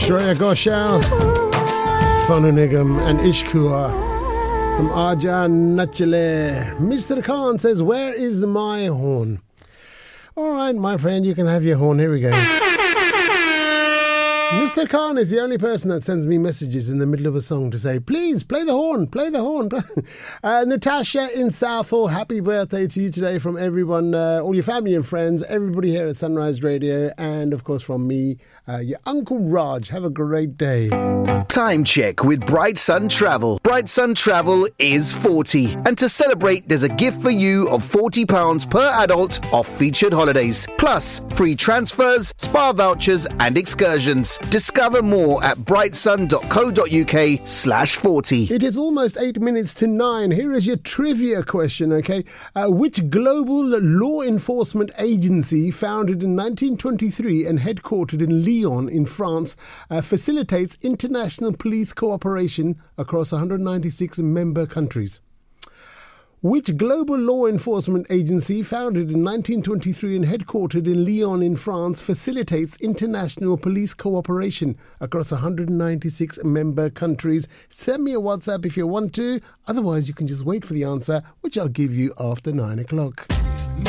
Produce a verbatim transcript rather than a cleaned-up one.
Shreya Ghoshal, Sonu Nigam and Ishkua from Aja Nachale. Mister Khan says, where is my horn? All right, my friend, you can have your horn. Here we go. Mister Khan is the only person that sends me messages in the middle of a song to say, please, play the horn, play the horn. uh, Natasha in Southall, happy birthday to you today from everyone, uh, all your family and friends, everybody here at Sunrise Radio, and of course from me, uh, your Uncle Raj. Have a great day. Time check with Bright Sun Travel. Bright Sun Travel is forty. And to celebrate, there's a gift for you of forty pounds per adult off featured holidays. Plus, free transfers, spa vouchers and excursions. Discover more at brightsun.co.uk slash 40. It is almost eight minutes to nine. Here is your trivia question, okay? Uh, which global law enforcement agency, founded in nineteen twenty-three and headquartered in Lyon in France, uh, facilitates international police cooperation across one hundred ninety-six member countries? Which global law enforcement agency, founded in nineteen twenty-three and headquartered in Lyon in France, facilitates international police cooperation across one hundred ninety-six member countries? Send me a WhatsApp if you want to. Otherwise, you can just wait for the answer, which I'll give you after nine o'clock.